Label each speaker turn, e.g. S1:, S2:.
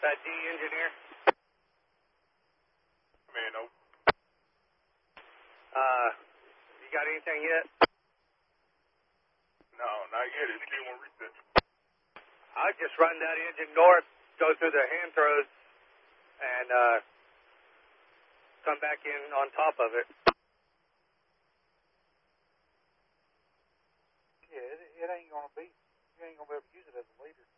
S1: That D engineer.
S2: Man, no.
S1: You got anything yet?
S2: No, not yet. It's still on reset.
S1: I'll just run that engine north, go through the hand throws, and come back in on top of it.
S3: Yeah, it ain't gonna be. You ain't gonna be able to use it as a leader.